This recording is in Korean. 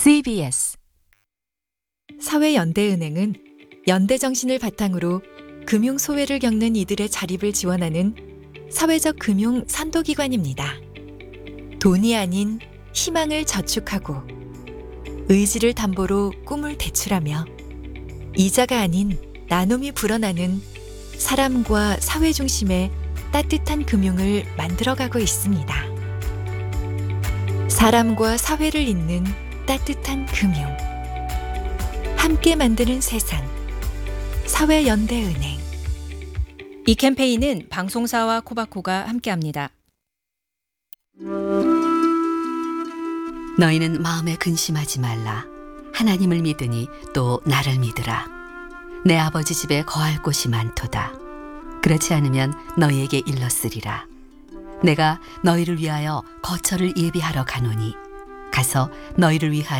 CBS 사회연대은행은 연대 정신을 바탕으로 금융 소외를 겪는 이들의 자립을 지원하는 사회적 금융 선도기관입니다. 돈이 아닌 희망을 저축하고 의지를 담보로 꿈을 대출하며 이자가 아닌 나눔이 불어나는 사람과 사회 중심의 따뜻한 금융을 만들어가고 있습니다. 사람과 사회를 잇는 따뜻한 금융. 함께 만드는 세상. 사회연대은행. 이 캠페인은 방송사와 코바코가 함께합니다. 너희는 마음에 근심하지 말라. 하나님을 믿으니 또 나를 믿으라. 내 아버지 집에 거할 곳이 많도다. 그렇지 않으면 너희에게 일렀으리라. 내가 너희를 위하여 거처를 예비하러 가노니 가서 너희를 위하여